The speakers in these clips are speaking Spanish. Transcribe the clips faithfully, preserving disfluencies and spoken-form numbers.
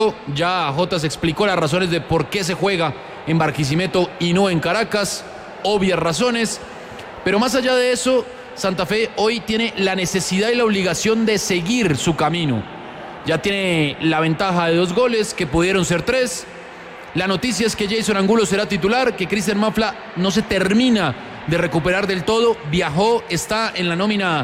Ya Jotas explicó las razones de por qué se juega en Barquisimeto y no en Caracas, obvias razones, pero más allá de eso, Santa Fe hoy tiene la necesidad y la obligación de seguir su camino. Ya tiene la ventaja de dos goles, que pudieron ser tres. La noticia es que Jason Angulo será titular, que Cristian Mafla no se termina de recuperar del todo, viajó, está en la nómina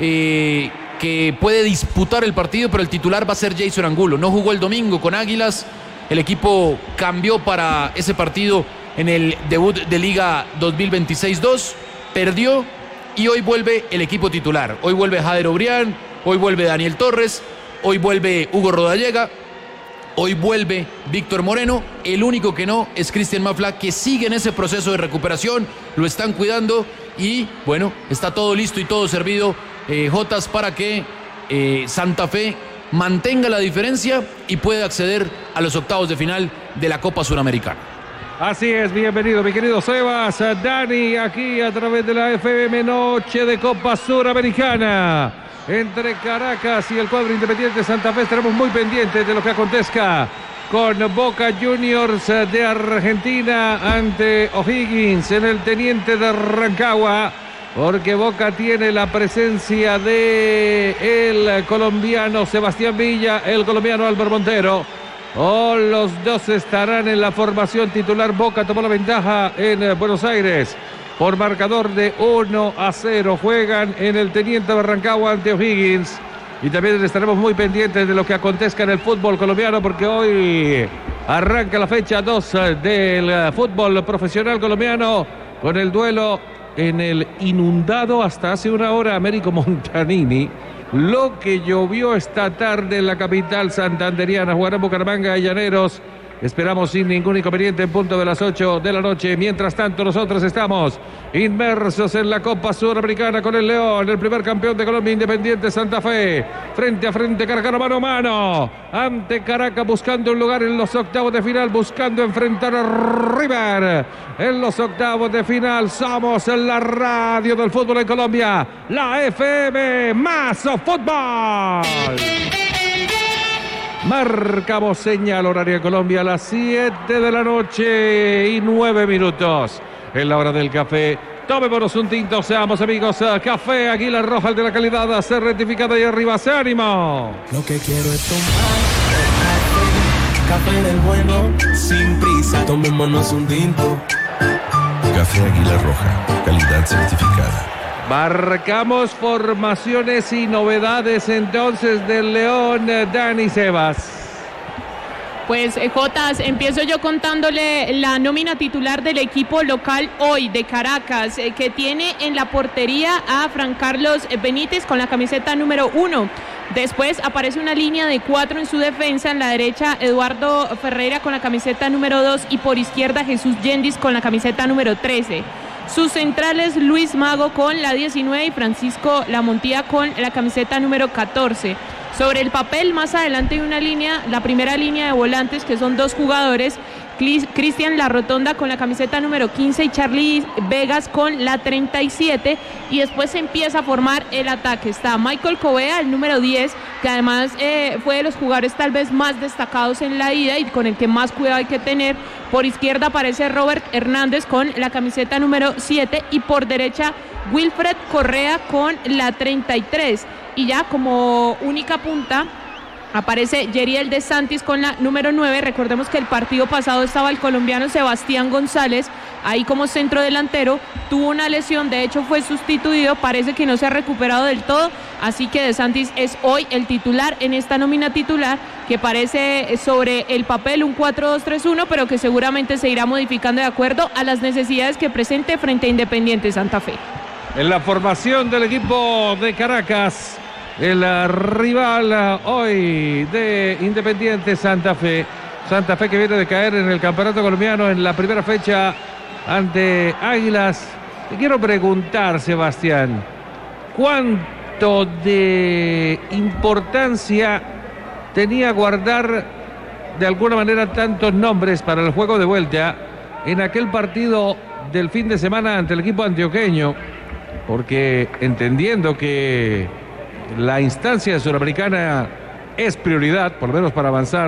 eh, que puede disputar el partido, pero el titular va a ser Jason Angulo. No jugó el domingo con Águilas, el equipo cambió para ese partido en el debut de Liga dos mil veintiséis dos, perdió y hoy vuelve el equipo titular. Hoy vuelve Jader Obrián, hoy vuelve Daniel Torres, hoy vuelve Hugo Rodallega, hoy vuelve Víctor Moreno. El único que no es Cristian Mafla, que sigue en ese proceso de recuperación, lo están cuidando y bueno, está todo listo y todo servido, eh, Jotas, para que eh, Santa Fe mantenga la diferencia y pueda acceder a los octavos de final de la Copa Suramericana. Así es, bienvenido mi querido Sebas, Dani, aquí a través de la F M, noche de Copa Suramericana entre Caracas y el cuadro Independiente Santa Fe. Estaremos muy pendientes de lo que acontezca con Boca Juniors de Argentina ante O'Higgins en el Teniente de Rancagua, porque Boca tiene la presencia de el colombiano Sebastián Villa, el colombiano Álvaro Montero. Oh, los dos estarán en la formación titular. Boca tomó la ventaja en Buenos Aires por marcador de uno a cero. Juegan en el Teniente de Rancagua ante O'Higgins. Y también estaremos muy pendientes de lo que acontezca en el fútbol colombiano, porque hoy arranca la fecha dos del fútbol profesional colombiano con el duelo en el inundado hasta hace una hora Américo Montanini. Lo que llovió esta tarde en la capital santanderiana. Jugarán Bucaramanga y Llaneros. Esperamos sin ningún inconveniente en punto de las ocho de la noche. Mientras tanto, nosotros estamos inmersos en la Copa Suramericana con el León, el primer campeón de Colombia, Independiente Santa Fe. Frente a frente, Caracas mano a mano ante Caracas, buscando un lugar en los octavos de final, buscando enfrentar a River en los octavos de final. Somos en la radio del fútbol en Colombia, la F M más fútbol. Marcamos señal horaria en Colombia a las siete de la noche y nueve minutos. Es la hora del café. Tomémonos un tinto, seamos amigos. Café Águila Roja, el de la calidad, ser rectificada y arriba, se ánimo. Lo que quiero es tomar café, café del bueno, sin prisa. Tomémonos un tinto. Café Águila Roja, calidad certificada. Marcamos formaciones y novedades entonces del León, Dani Sebas. Pues eh, Jotas, empiezo yo contándole la nómina titular del equipo local hoy de Caracas, eh, que tiene en la portería a Fran Carlos Benítez con la camiseta número uno. Después aparece una línea de cuatro en su defensa. En la derecha, Eduardo Ferreira con la camiseta número dos y por izquierda Jesús Yendis con la camiseta número trece. Sus centrales, Luis Mago con la diecinueve y Francisco Lamontía con la camiseta número catorce. Sobre el papel, más adelante hay una línea, la primera línea de volantes, que son dos jugadores, Cristian La Rotonda con la camiseta número quince y Charlie Vegas con la treinta y siete, y después se empieza a formar el ataque. Está Michael Covea, el número diez, que además eh, fue de los jugadores tal vez más destacados en la ida y con el que más cuidado hay que tener. Por izquierda aparece Robert Hernández con la camiseta número siete y por derecha Wilfred Correa con la treinta y tres. Y ya como única punta aparece Yeriel de Santis con la número nueve. Recordemos que el partido pasado estaba el colombiano Sebastián González ahí como centro delantero, tuvo una lesión, de hecho fue sustituido, parece que no se ha recuperado del todo, así que de Santis es hoy el titular en esta nómina titular, que parece sobre el papel un cuatro dos tres uno, pero que seguramente se irá modificando de acuerdo a las necesidades que presente frente a Independiente Santa Fe. En la formación del equipo de Caracas, el rival hoy de Independiente Santa Fe. Santa Fe que viene de caer en el campeonato colombiano en la primera fecha ante Águilas. Te quiero preguntar, Sebastián, ¿cuánto de importancia tenía guardar de alguna manera tantos nombres para el juego de vuelta en aquel partido del fin de semana ante el equipo antioqueño? Porque entendiendo que la instancia suramericana es prioridad, por lo menos para avanzar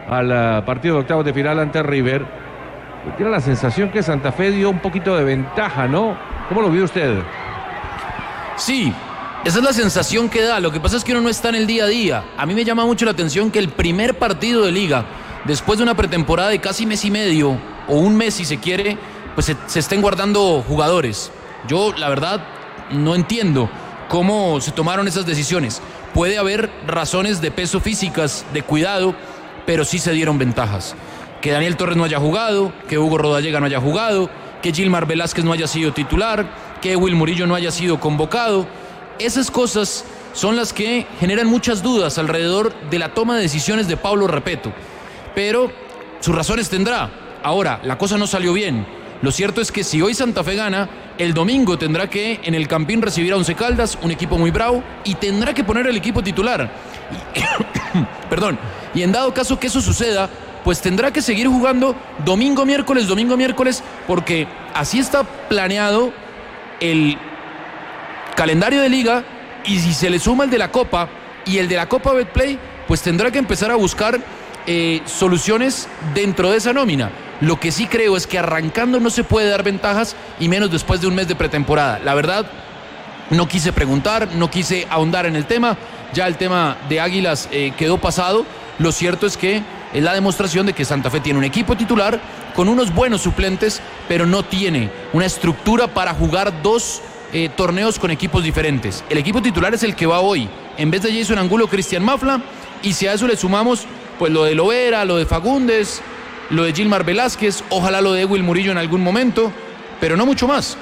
al uh, partido de octavos de final ante River. Tiene la sensación que Santa Fe dio un poquito de ventaja, ¿no? ¿Cómo lo vio usted? Sí, esa es la sensación que da. Lo que pasa es que uno no está en el día a día. A mí me llama mucho la atención que el primer partido de liga, después de una pretemporada de casi mes y medio, o un mes si se quiere, pues se, se estén guardando jugadores. Yo, la verdad, no entiendo cómo se tomaron esas decisiones. Puede haber razones de peso físicas, de cuidado, pero sí se dieron ventajas. Que Daniel Torres no haya jugado, que Hugo Rodallega no haya jugado, que Gilmar Velázquez no haya sido titular, que Will Murillo no haya sido convocado. Esas cosas son las que generan muchas dudas alrededor de la toma de decisiones de Pablo Repeto. Pero sus razones tendrá. Ahora, la cosa no salió bien. Lo cierto es que si hoy Santa Fe gana, el domingo tendrá que en el Campín recibir a Once Caldas, un equipo muy bravo, y tendrá que poner el equipo titular. Y, perdón. Y en dado caso que eso suceda, pues tendrá que seguir jugando domingo, miércoles, domingo, miércoles, porque así está planeado el calendario de liga, y si se le suma el de la Copa y el de la Copa Betplay, pues tendrá que empezar a buscar eh, soluciones dentro de esa nómina. Lo que sí creo es que arrancando no se puede dar ventajas, y menos después de un mes de pretemporada. La verdad, no quise preguntar, no quise ahondar en el tema, ya el tema de Águilas eh, quedó pasado. Lo cierto es que es la demostración de que Santa Fe tiene un equipo titular con unos buenos suplentes, pero no tiene una estructura para jugar dos eh, torneos con equipos diferentes. El equipo titular es el que va hoy. En vez de Jason Angulo, Cristian Mafla, y si a eso le sumamos pues lo de Lovera, lo de Fagundes, lo de Gilmar Velázquez, ojalá lo de Will Murillo en algún momento, pero no mucho más.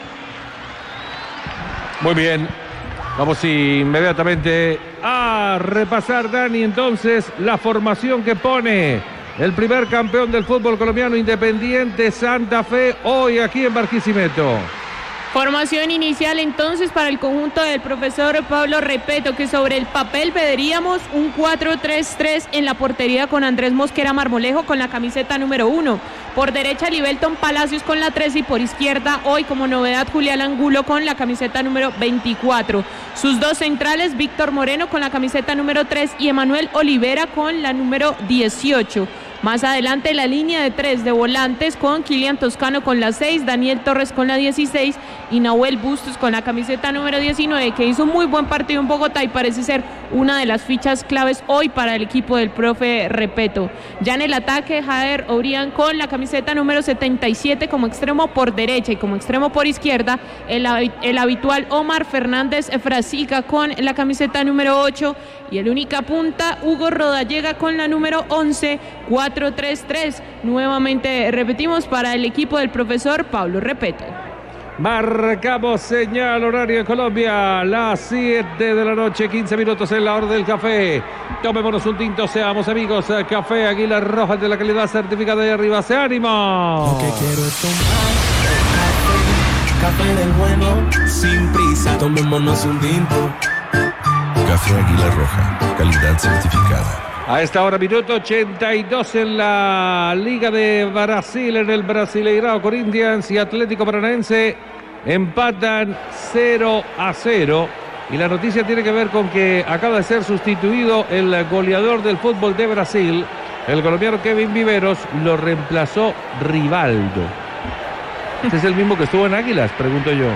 Muy bien. Vamos inmediatamente a repasar, Dani, entonces la formación que pone el primer campeón del fútbol colombiano, Independiente Santa Fe, hoy aquí en Barquisimeto. Formación inicial entonces para el conjunto del profesor Pablo Repeto, que sobre el papel veríamos un cuatro tres tres en la portería con Andrés Mosquera Marmolejo con la camiseta número uno. Por derecha Libelton Palacios con la tres, y por izquierda hoy como novedad Julián Angulo con la camiseta número veinticuatro. Sus dos centrales, Víctor Moreno con la camiseta número tres y Emanuel Olivera con la número dieciocho. Más adelante la línea de tres de volantes con Kilian Toscano con la seis, Daniel Torres con la dieciséis y Nahuel Bustos con la camiseta número diecinueve, que hizo un muy buen partido en Bogotá y parece ser una de las fichas claves hoy para el equipo del profe Repeto. Ya en el ataque, Jader Obrián con la camiseta número setenta y siete como extremo por derecha, y como extremo por izquierda el, el habitual Omar Fernández Frasica con la camiseta número ocho, y el única punta Hugo Rodallega con la número once. Cuatro tres tres, nuevamente repetimos, para el equipo del profesor Pablo Repeto. Marcamos señal horario de Colombia, las siete de la noche, quince minutos en la hora del café. Tomémonos un tinto, seamos amigos. Café Águila Roja, de la calidad certificada de arriba. ¡Se ánimo! Lo que quiero es tomar café, café del bueno, sin prisa. Tomémonos un tinto. Café Águila Roja, calidad certificada. A esta hora, minuto ochenta y dos en la Liga de Brasil, en el Brasileirao. Corinthians y Atlético Paranaense empatan cero a cero. Y la noticia tiene que ver con que acaba de ser sustituido el goleador del fútbol de Brasil, el colombiano Kevin Viveros. Lo reemplazó Rivaldo. Este es el mismo que estuvo en Águilas, pregunto yo.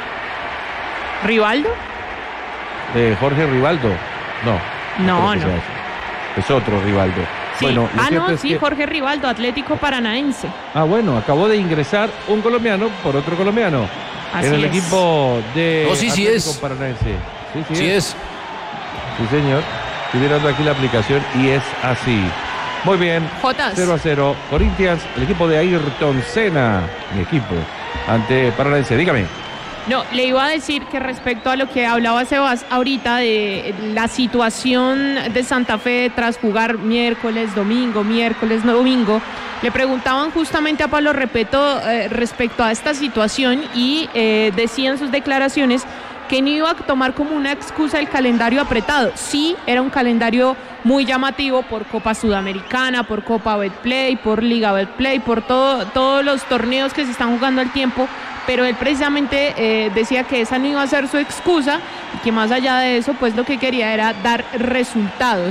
¿Rivaldo? Eh, Jorge Rivaldo. No. No, no. Es otro Rivaldo. Sí. Bueno, ah, no, es sí, que... Jorge Rivaldo, Atlético Paranaense. Ah, bueno, acabó de ingresar un colombiano por otro colombiano. Así en el es. equipo de Oh, sí, sí Atlético es. Paranaense. Sí, sí, Sí es. es. Sí, señor. Estoy mirando aquí la aplicación y es así. Muy bien. Jotas. cero a cero. Corinthians, el equipo de Ayrton Senna, mi equipo, ante Paranaense. Dígame. No, le iba a decir que respecto a lo que hablaba Sebas ahorita de la situación de Santa Fe tras jugar miércoles, domingo, miércoles, no domingo, le preguntaban justamente a Pablo Repeto eh, respecto a esta situación y eh, decía en sus declaraciones que no iba a tomar como una excusa el calendario apretado. Sí, era un calendario muy llamativo por Copa Sudamericana, por Copa Betplay, por Liga Betplay, por todo, todos los torneos que se están jugando al tiempo, pero él precisamente eh, decía que esa no iba a ser su excusa y que más allá de eso, pues lo que quería era dar resultados.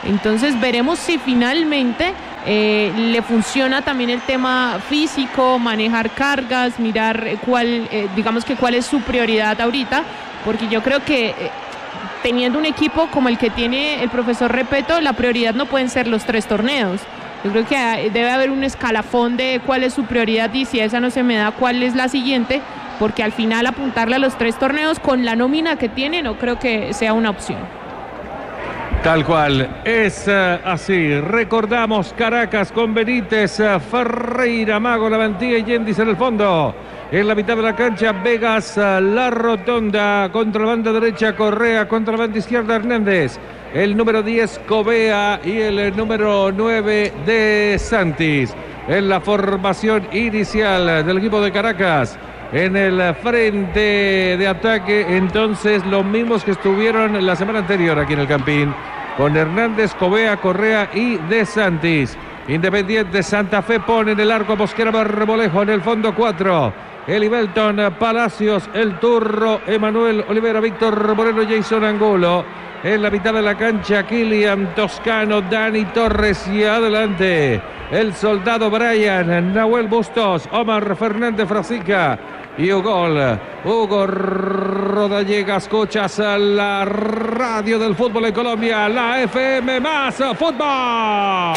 Entonces veremos si finalmente eh, le funciona también el tema físico, manejar cargas, mirar cuál, eh, digamos que cuál es su prioridad ahorita, porque yo creo que eh, teniendo un equipo como el que tiene el profesor Repetto, la prioridad no pueden ser los tres torneos. Yo creo que debe haber un escalafón de cuál es su prioridad y si esa no se me da, cuál es la siguiente, porque al final apuntarle a los tres torneos con la nómina que tiene no creo que sea una opción. Tal cual, es uh, así. Recordamos Caracas con Benítez, uh, Ferreira, Mago, Lavantía y Yendis en el fondo. En la mitad de la cancha, Vegas, uh, La Rotonda, contra la banda derecha, Correa, contra la banda izquierda, Hernández. El número diez, Covea, y el número nueve de Santis. En la formación inicial del equipo de Caracas. En el frente de ataque, entonces, los mismos que estuvieron la semana anterior aquí en el Campín, con Hernández, Covea, Correa y De Santis. Independiente Santa Fe pone en el arco a Mosquera, Marmolejo, en el fondo cuatro. Eli Belton, Palacios, El Turro, Emanuel Olivera, Víctor Moreno, Jason Angulo. En la mitad de la cancha, Kilian Toscano, Dani Torres, y adelante el soldado Brian, Nahuel Bustos, Omar Fernández Frasica y Hugo, Hugo Rodallega. Escuchas a la radio del fútbol en Colombia, la F M más fútbol.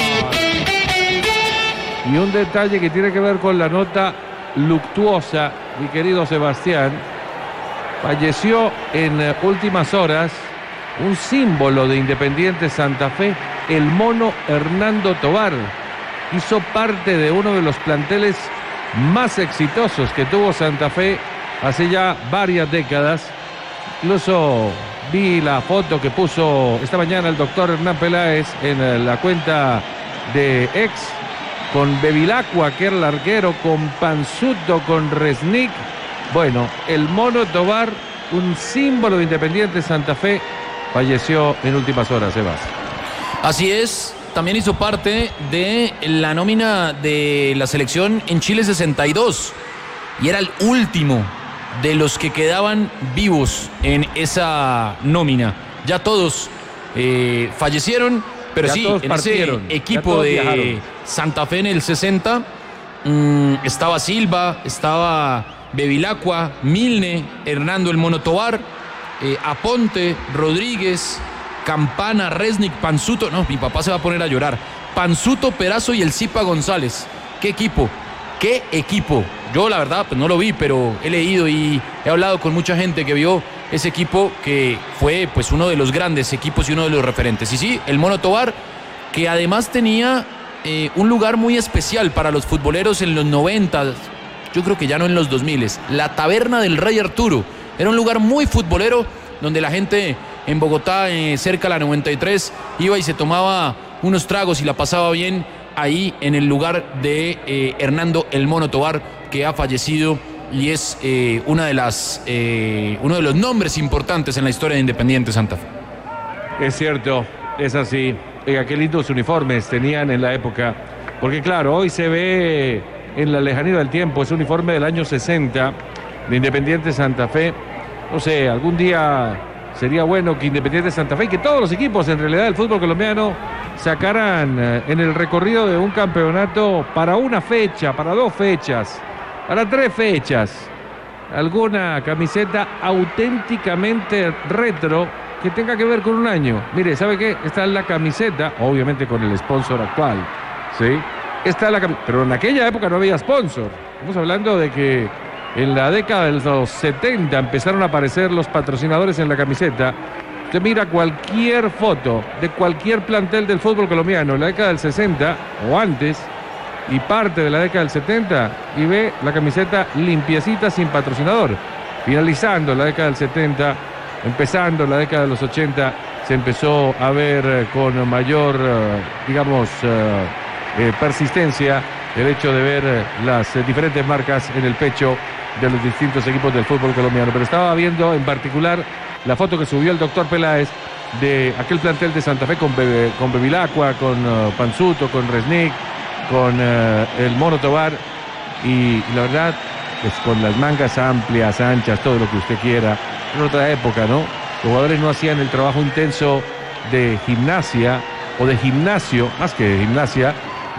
Y un detalle que tiene que ver con la nota luctuosa, mi querido Sebastián. Falleció en últimas horas un símbolo de Independiente Santa Fe, el mono Hernando Tovar. Hizo parte de uno de los planteles más exitosos que tuvo Santa Fe hace ya varias décadas. Incluso vi la foto que puso esta mañana el doctor Hernán Peláez en la cuenta de ex, con Bevilacqua, que era el arquero, con Panzuto, con Resnick. Bueno, el mono Tovar, un símbolo de Independiente Santa Fe, falleció en últimas horas, Sebas. Así es, también hizo parte de la nómina de la selección en Chile sesenta y dos y era el último de los que quedaban vivos en esa nómina. Ya todos eh, fallecieron, pero ya sí, en partieron, ese equipo de viajaron. Santa Fe en el sesenta mmm, estaba Silva, estaba Bevilacqua, Milne, Hernando el Mono Tovar, Eh, Aponte, Rodríguez, Campana, Resnick, Panzuto. No, mi papá se va a poner a llorar. Panzuto, Perazo y el Zipa González. ¿Qué equipo? ¿Qué equipo? Yo la verdad pues no lo vi, pero he leído y he hablado con mucha gente que vio ese equipo, que fue pues uno de los grandes equipos y uno de los referentes. Y sí, el Mono Tovar, que además tenía eh, un lugar muy especial para los futboleros en los noventa, yo creo que ya no en los dos mil, la Taberna del Rey Arturo. Era un lugar muy futbolero donde la gente en Bogotá, eh, cerca a la noventa y tres, iba y se tomaba unos tragos y la pasaba bien ahí en el lugar de eh, Hernando el Mono Tovar, que ha fallecido y es eh, una de las, eh, uno de los nombres importantes en la historia de Independiente Santa Fe. Es cierto, es así. Oiga, qué lindos uniformes tenían en la época. Porque claro, hoy se ve en la lejanía del tiempo, ese uniforme del año sesenta de Independiente Santa Fe. No sé, algún día sería bueno que Independiente Santa Fe y que todos los equipos en realidad del fútbol colombiano sacaran eh, en el recorrido de un campeonato para una fecha, para dos fechas, para tres fechas, alguna camiseta auténticamente retro que tenga que ver con un año. Mire, ¿sabe qué? Esta es la camiseta, obviamente con el sponsor actual, ¿sí? Esta es la camiseta, pero en aquella época no había sponsor. Estamos hablando de que en la década de los setenta empezaron a aparecer los patrocinadores en la camiseta. Usted mira cualquier foto de cualquier plantel del fútbol colombiano en la década del sesenta o antes y parte de la década del setenta y ve la camiseta limpiecita sin patrocinador. Finalizando la década del setenta, empezando la década de los ochenta, se empezó a ver con mayor, digamos, eh, persistencia el hecho de ver las diferentes marcas en el pecho de los distintos equipos del fútbol colombiano. Pero estaba viendo en particular la foto que subió el doctor Peláez de aquel plantel de Santa Fe con, Be con Bevilacqua, con uh, Panzuto, con Resnick, con uh, el Mono Tovar y, y la verdad, pues con las mangas amplias, anchas, todo lo que usted quiera. En otra época, ¿no? Los jugadores no hacían el trabajo intenso de gimnasia o de gimnasio, más que de gimnasia,